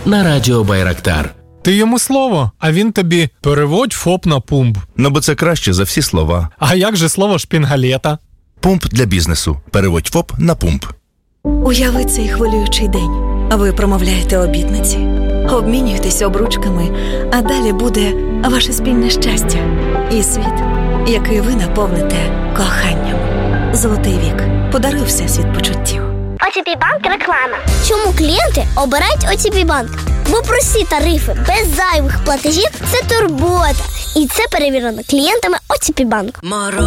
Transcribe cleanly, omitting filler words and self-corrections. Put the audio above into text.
на Радіо Байрактар. Ти йому слово, а він тобі переводь ФОП на пумп. Ну, бо це краще за всі слова. А як же слово шпінгалета? Пумп для бізнесу. Переводь ФОП на пумп. Уяви цей хвилюючий день. Ви промовляєте обітниці, обмінюєтесь обручками, а далі буде ваше спільне щастя і світ, який ви наповните коханням. Золотий вік. Подаруй всесвіт почуттів. ОТП Банк реклама. Чому клієнти обирають ОТП Банк? Бо прості тарифи без зайвих платежів – це турбота. І це перевірено клієнтами ОТП Банк.